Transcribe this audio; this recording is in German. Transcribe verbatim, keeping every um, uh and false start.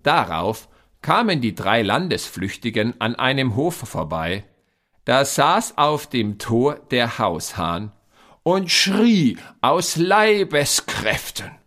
Darauf kamen die drei Landesflüchtigen an einem Hof vorbei. Da saß auf dem Tor der Haushahn und schrie aus Leibeskräften: